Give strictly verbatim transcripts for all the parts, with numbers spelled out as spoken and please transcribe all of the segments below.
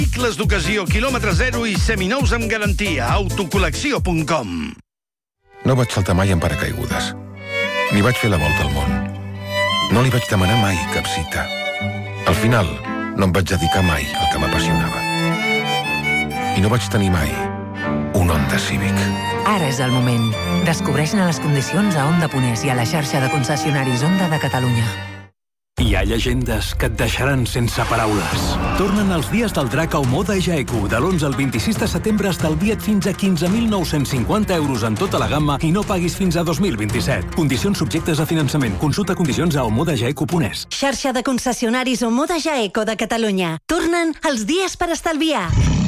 Vehicles d'ocasió, quilòmetre zero i seminous amb garantia. Autocol·lecció punt com. No vaig saltar mai en paracaigudes. Ni vaig fer la volta al món. No li vaig demanar mai cap cita. Al final, no em vaig dedicar mai al que m'apassionava. I no vaig tenir mai un Honda Civic. Ara és el moment. Descobreix-ne les condicions a Honda Ponés i a la xarxa de concessionaris Honda de Catalunya. Hi ha llegendes que et deixaran sense paraules. Tornen els dies del drac a Omoda Jaeku. De l'onze al vint-i-sis de setembre estalvia't fins a quinze mil nou-cents cinquanta euros en tota la gamma i no paguis fins a dos mil vint-i-set. Condicions subjectes a finançament. Consulta condicions a omoda jaeku punt es. Xarxa de concessionaris Omoda Jaeku de Catalunya. Tornen els dies per estalviar.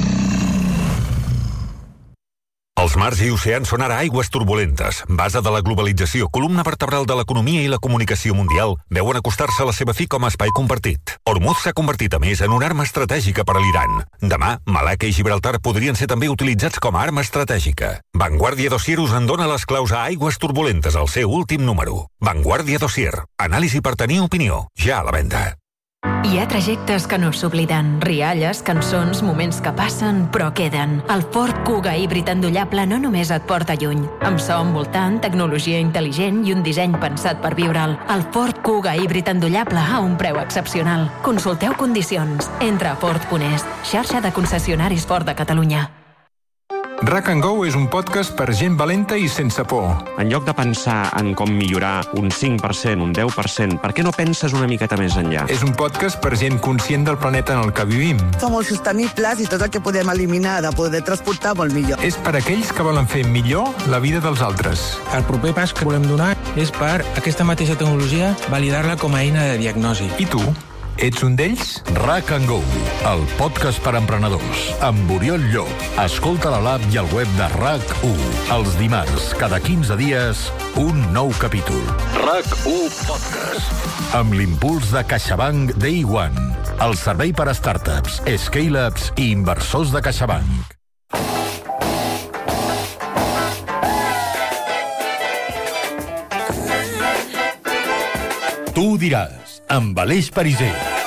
Els mars i oceans són ara aigües turbulentes. Base de la globalització, columna vertebral de l'economia i la comunicació mundial, veuen acostar-se a la seva fi com a espai compartit. Hormuz s'ha convertit, a més, en una arma estratègica per a l'Iran. Demà, Malacca i Gibraltar podrien ser també utilitzats com a arma estratègica. Vanguardia Dossier us en dona les claus a aigües turbulentes, al seu últim número. Vanguardia Dossier. Anàlisi per tenir opinió. Ja a la venda. Hi ha trajectes que no s'obliden, rialles, cançons, moments que passen, però queden. El Ford Kuga híbrid endollable no només et porta lluny. Amb so envoltant, tecnologia intel·ligent i un disseny pensat per viure'l. El Ford Kuga híbrid endollable a un preu excepcional. Consulteu condicions. Entra a Ford punt es, xarxa de concessionaris Ford de Catalunya. Rack and Go és un podcast per gent valenta i sense por. En lloc de pensar en com millorar un cinc per cent, un deu per cent, per què no penses una miqueta més enllà? És un podcast per gent conscient del planeta en el que vivim. Som molt sostenibles i tot el que podem eliminar de poder transportar molt millor. És per aquells que volen fer millor la vida dels altres. El proper pas que volem donar és per aquesta mateixa tecnologia validar-la com a eina de diagnosi. I tu? Ets un d'ells? Rack and Go, el podcast per emprenedors, amb Oriol Llop. Escolta a l'app i al web de RAC u. Els dimarts, cada quinze dies, un nou capítol. RAC u Podcast. Amb l'impuls de CaixaBank Day One, el servei per a startups, scale-ups i inversors de CaixaBank. Tu diràs, amb Aleix Pariser.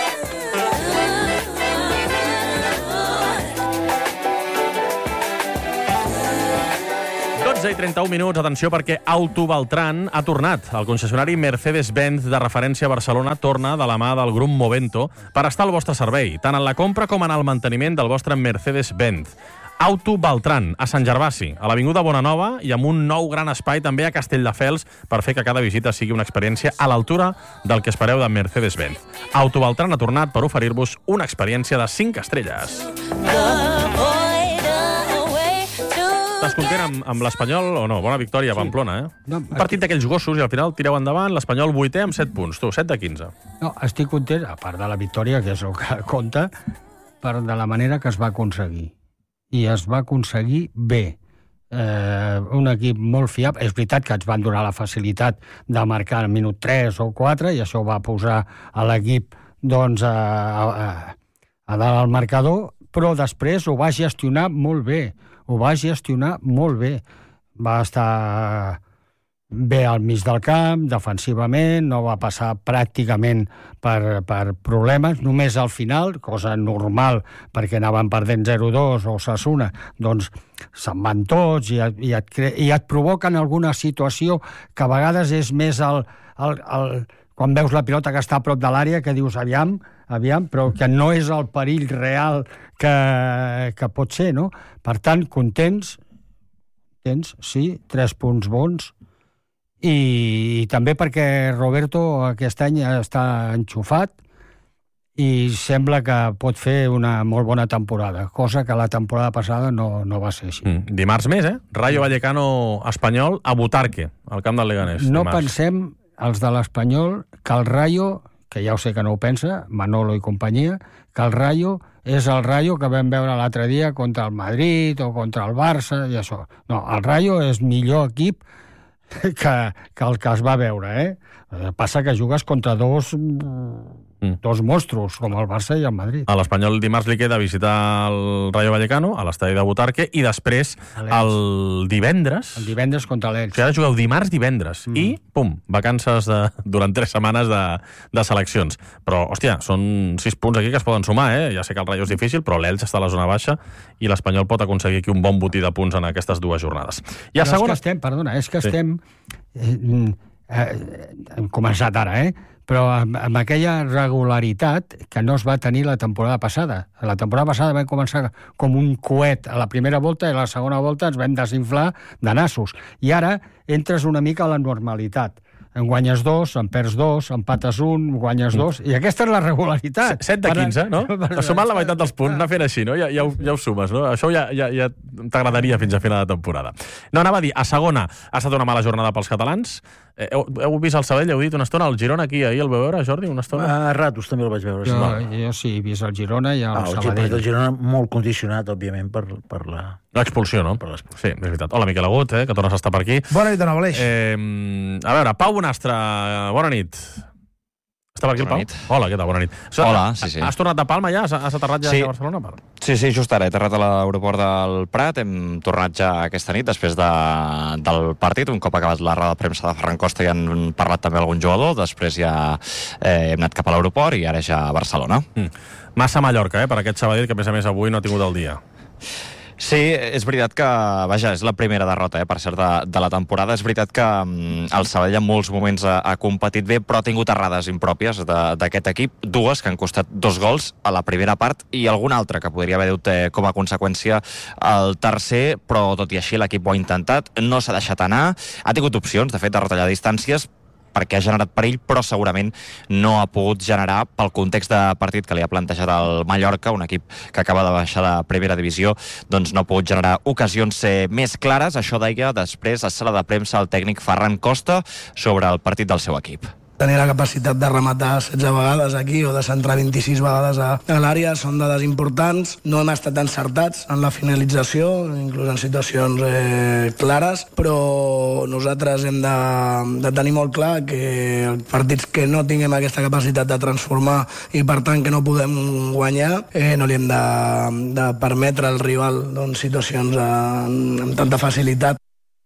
dotze i trenta-un minuts, atenció, perquè Autovaltran ha tornat. El concessionari Mercedes-Benz de referència a Barcelona torna de la mà del grup Movento per estar al vostre servei, tant en la compra com en el manteniment del vostre Mercedes-Benz. Autovaltran, a Sant Gervasi, a l'Avinguda Bonanova, i amb un nou gran espai també a Castelldefels per fer que cada visita sigui una experiència a l'altura del que espereu de Mercedes-Benz. Autovaltran ha tornat per oferir-vos una experiència de cinc estrelles. Estàs content amb, amb l'Espanyol o no? Bona victòria a Pamplona, eh? No, un partit d'aquells gossos i al final tireu endavant, l'Espanyol vuitè amb set punts. Tu, set de quinze. No, estic content, a part de la victòria, que és el que compta, per de la manera que es va aconseguir. I es va aconseguir bé. Eh, un equip molt fiable. És veritat que ens van donar la facilitat de marcar al minut tres o quatre i això va posar a l'equip doncs, a, a, a dalt al marcador, però després ho va gestionar molt bé. Ho va gestionar molt bé. Va estar bé al mig del camp, defensivament, no va passar pràcticament per, per problemes, només al final, cosa normal, perquè anaven perdent zero dos o Osasuna, doncs se'n van tots i, i, et, cre... i et provoquen alguna situació que a vegades és més el, el, el, quan veus la pilota que està a prop de l'àrea, que dius aviam, aviam, però que no és el perill real que, que pot ser, no? Per tant, contents, contents, sí, tres punts bons, i, i també perquè Roberto aquest any està enxufat i sembla que pot fer una molt bona temporada, cosa que la temporada passada no, no va ser així. Mm, dimarts més, eh? Rayo Vallecano Espanyol a Butarque, al camp del Leganés. No dimarts. Pensem, els de l'Espanyol, que el Rayo, que ja ho sé que no ho pensa, Manolo i companyia, que el Rayo és el Rayo que vam veure l'altre dia contra el Madrid o contra el Barça i això. No, el Rayo és millor equip que, que el que es va veure, eh? Passa que jugues contra dos mm. Mm. Dos monstruos, com el Barça i el Madrid. A l'Espanyol dimarts li queda visitar el Rayo Vallecano, a l'estadi de Butarque, i després el divendres... El divendres contra l'Elx. Que ara jugueu dimarts, divendres, mm. i, pum, vacances de, durant tres setmanes de, de seleccions. Però, hòstia, són sis punts aquí que es poden sumar, eh? Ja sé que el Rayo és difícil, però l'Elx està a la zona baixa i l'Espanyol pot aconseguir aquí un bon botí de punts en aquestes dues jornades. I a però segona... és que estem, perdona, és que sí. estem... Eh, eh, hem començat ara, eh? Però amb, amb aquella regularitat que no es va tenir la temporada passada. La temporada passada vam començar com un coet a la primera volta i a la segona volta ens vam desinflar de nassos. I ara entres una mica a la normalitat. En guanyes dos, en perds dos, empates un, guanyes dos, i aquesta és la regularitat. set de quinze, no? Has sumat la meitat dels punts, anar fent així, no? Ja, ja, ho, ja ho sumes, no? Això ja, ja, ja t'agradaria fins a final de temporada. No, anava a dir, a segona ha estat una mala jornada pels catalans. Eh, heu, heu vist el Sabadell, heu dit una estona, el Girona aquí, ahir el veu veure, Jordi, una estona? A ratos també el vaig veure. Jo, sí, jo sí, he vist el Girona i el ah, Sabadell. El Girona molt condicionat, òbviament, per, per la... L'expulsió, no? Per l'expulsió. Sí, és veritat. Hola, Miquel Agut, eh, que tornes a estar per aquí. Bona nit, Ana Valeix. Eh, a veure, Pau Bonastre, bona nit. Està per aquí el Pau? Nit. Hola, què tal? Bona nit. Hola, sí, sí. Has tornat de Palma ja? Has, has aterrat ja sí. a Barcelona? Per... Sí, sí, just ara. He aterrat a l'aeroport del Prat. Hem tornat ja aquesta nit, després de, del partit. Un cop acabat la roda de premsa de Ferran Costa i han parlat també algun jugador. Després ja eh, hem anat cap a l'aeroport i ara ja a Barcelona. Mm. Massa Mallorca, eh, per aquest Sabadell, que a més a més avui no ha tingut el dia. Sí, és veritat que, vaja, és la primera derrota, eh, per cert, de, de la temporada. És veritat que mm, el Sabadell en molts moments ha, ha competit bé, però ha tingut errades impròpies d'aquest equip. Dues que han costat dos gols a la primera part i alguna altra que podria haver dut eh, com a conseqüència el tercer, però tot i així l'equip ho ha intentat, no s'ha deixat anar, ha tingut opcions, de fet, de retallar distàncies, perquè ha generat perill, però segurament no ha pogut generar pel context de partit que li ha plantejat el Mallorca, un equip que acaba de baixar de primera divisió, doncs no ha pogut generar ocasions eh, més clares. Això deia després a sala de premsa el tècnic Ferran Costa sobre el partit del seu equip. Tenir la capacitat de rematar setze vegades aquí o de centrar vint-i-sis vegades a, a l'àrea són dades importants. No hem estat encertats en la finalització, inclús en situacions eh, clares, però nosaltres hem de, de tenir molt clar que els partits que no tinguem aquesta capacitat de transformar i per tant que no podem guanyar, eh, no li hem de, de permetre al rival doncs, situacions amb, amb tanta facilitat.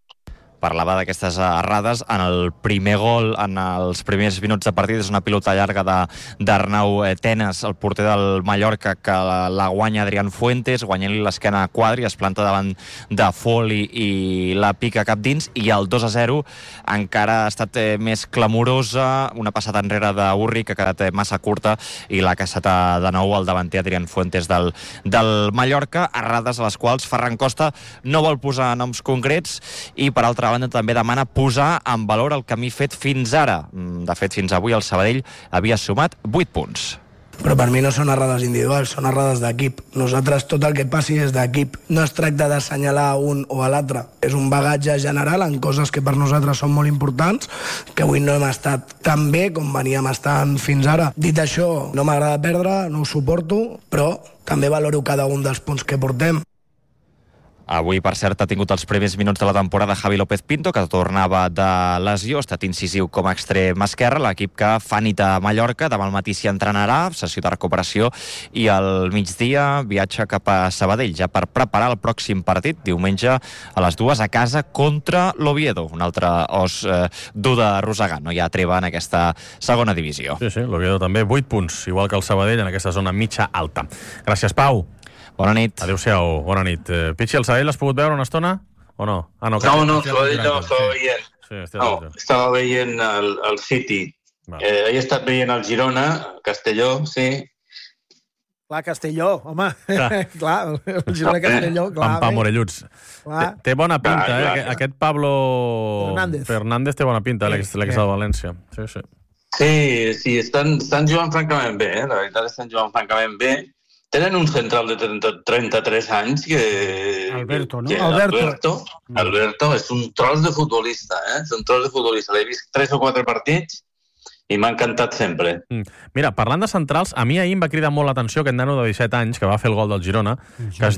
Parlava d'aquestes errades. En el primer gol, en els primers minuts de partit, és una pilota llarga d'Arnau Tenas, el porter del Mallorca, que la, la guanya Adrián Fuentes, guanyant-li l'esquena a Quadri, es planta davant de Foley i la pica cap dins, i el dos a zero encara ha estat eh, més clamorosa, una passada enrere d'Urri que ha quedat eh, massa curta, i l'ha caçat de nou el davanter Adrián Fuentes del, del Mallorca, errades a les quals Ferran Costa no vol posar noms concrets, i per altra banda també demana posar en valor el camí fet fins ara. De fet, fins avui el Sabadell havia sumat vuit punts. Però per mi no són errades individuals, són errades d'equip. Nosaltres tot el que passi és d'equip. No es tracta d'assenyalar un o a l'altre. És un bagatge general en coses que per nosaltres són molt importants, que avui no hem estat tan bé com veníem estant fins ara. Dit això, no m'agrada perdre, no ho suporto, però també valoro cada un dels punts que portem. Avui, per cert, ha tingut els primers minuts de la temporada Javi López Pinto, que tornava de lesió, ha estat incisiu com a extrem esquerre, l'equip que fa nit a Mallorca, demà al matí s'hi entrenarà, sessió de recuperació, i al migdia viatja cap a Sabadell, ja per preparar el pròxim partit, diumenge a les dues a casa contra l'Oviedo, un altre os eh, dur de rosegar, no hi ha treva en aquesta segona divisió. Sí, sí, l'Oviedo també, vuit punts, igual que el Sabadell, en aquesta zona mitja alta. Gràcies, Pau. Bona nit. Adéu-siau, bona nit. Eh, Pichi, el Sabadell l'has pogut veure una estona o no? Ah, no, no, no, Sabadell no, estava veient. Sí, no, estava veient el, el City. Eh, he estat veient el Girona, Castelló, sí. Clar, Castelló, home. Clar, clar el Girona Castelló, clar. Pam, pam, orelluts. Té, té bona pinta, clar, eh? Clar. Aquest Pablo Fernández, Fernández té bona pinta, sí, l'ex sí. del València. Sí, sí. Sí, sí, estan, estan jugant francament bé, eh? La veritat estan jugant francament bé. Tenen un central de trenta-tres anys que... Alberto, no? Que Alberto. Alberto. Alberto és un tros de futbolista, eh? És un tros de futbolista. L'he vist tres o quatre partits i m'ha encantat sempre. Mm. Mira, parlant de centrals, a mi ahir em va cridar molt l'atenció aquest nano de disset anys que va fer el gol del Girona, que es diu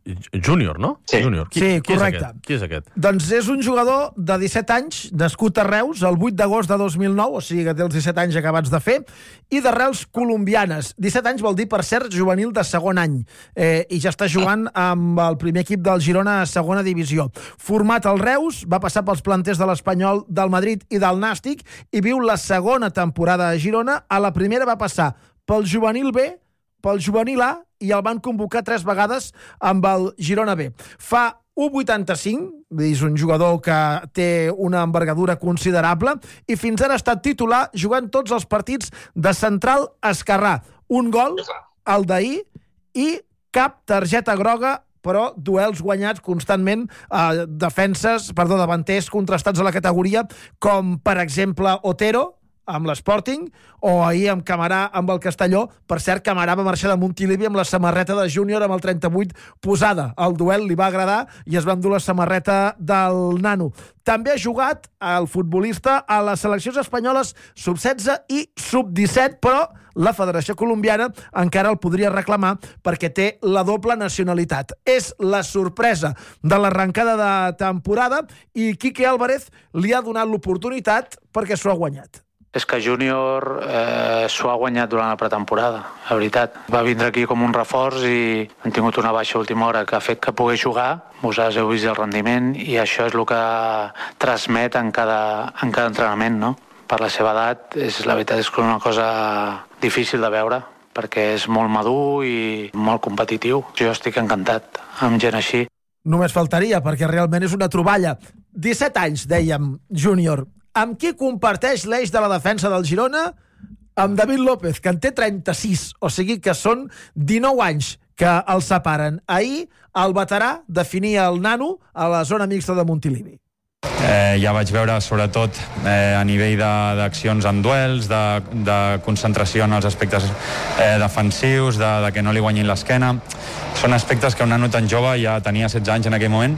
Júnior, no? Sí, Júnior. Qui, sí qui correcte. És aquest? Qui és aquest? Doncs és un jugador de disset anys, nascut a Reus, el vuit d'agost de dos mil nou, o sigui que té els disset anys acabats de fer, i d'arrels colombianes. disset anys vol dir, per cert, juvenil de segon any, eh, i ja està jugant amb el primer equip del Girona a segona divisió. Format al Reus, va passar pels planters de l'Espanyol, del Madrid i del Nàstic, i viu la segona temporada a Girona. A la primera va passar pel juvenil B, pel juvenil A, i el van convocar tres vegades amb el Girona B. Fa u coma vuitanta-cinc, és un jugador que té una envergadura considerable, i fins ara ha estat titular jugant tots els partits de central esquerrà. Un gol, el d'ahir, i cap targeta groga, però duels guanyats constantment, eh, defenses, perdó, davanters contrastats a la categoria, com per exemple Otero, amb l'Sporting, o ahir amb Camarà amb el Castelló. Per cert, Camarà va marxar de Montilivi amb la samarreta de Júnior amb el trenta-vuit posada. El duel li va agradar i es va endur la samarreta del nano. També ha jugat el futbolista a les seleccions espanyoles sub setze i sub disset, però la Federació Colombiana encara el podria reclamar perquè té la doble nacionalitat. És la sorpresa de l'arrencada de temporada i Quique Álvarez li ha donat l'oportunitat perquè s'ho ha guanyat. És que Júnior eh, s'ho ha guanyat durant la pretemporada, la veritat. Va vindre aquí com un reforç i han tingut una baixa última hora que ha fet que pogués jugar. Vosaltres heu vist el rendiment i això és el que transmet en cada, en cada entrenament, no? Per la seva edat, és, la veritat és que és una cosa difícil de veure, perquè és molt madur i molt competitiu. Jo estic encantat amb gent així. Només faltaria, perquè realment és una troballa. disset anys, dèiem, Júnior. Amb qui comparteix l'eix de la defensa del Girona? Amb David López, que en té trenta-sis, o sigui que són dinou anys que els separen. Ahir, el veterà definia el nano a la zona mixta de Montilivi. Eh, ja vaig veure, sobretot, eh, a nivell d'accions en duels, de, de concentració en els aspectes eh, defensius, de, de que no li guanyin l'esquena. Són aspectes que un nano tan jove, ja tenia setze anys en aquell moment,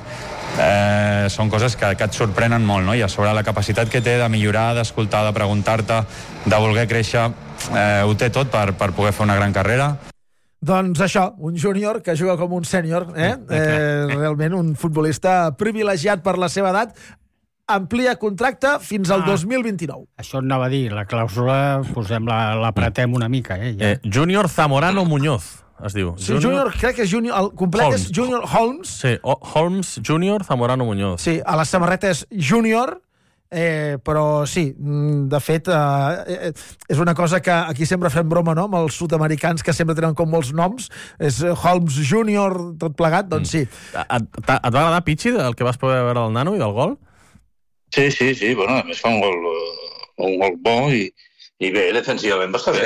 eh, són coses que, que et sorprenen molt, no? I a sobre la capacitat que té de millorar, d'escoltar, de preguntar-te, de voler créixer, eh, ho té tot per, per poder fer una gran carrera. Doncs això, un júnior que juga com un sènior, eh? eh? Realment un futbolista privilegiat per la seva edat, amplia contracte fins al ah, dos mil vint-i-nou. Això et anava a dir, la clàusula posem la, l'apretem una mica, eh? Ja. eh Júnior Zamorano Muñoz es diu. Sí, Júnior, Júnior crec que és Júnior, el complet Holmes. És Júnior Holmes. Sí, o, Holmes Júnior Zamorano Muñoz. Sí, a la samarreta és Júnior, eh, però sí, de fet, eh, és una cosa que aquí sempre fem broma, no?, amb els sud-americans que sempre tenen com molts noms, és Holmes Júnior, tot plegat, doncs sí. Et, et, et va agradar, Pichi, el que vas poder veure del nano i del gol? Sí, sí, sí, bueno, a més fa un gol, un gol bo i, i bé, defensivament va estar bé.